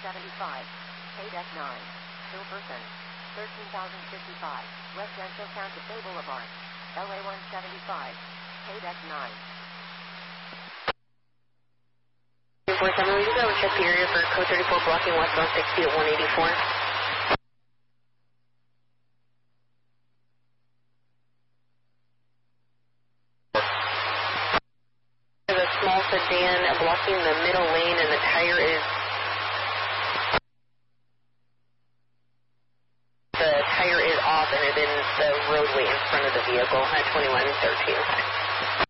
175, KDEC 9, Hilperson, 13,055, Residential Santa Fe Boulevard, LA 175, KDEC 9. 47, will you go and check the area for code 34 blocking westbound 60 at 184? There's a small sedan blocking the middle lane and the tire is off and it in the roadway in front of the vehicle at 2113.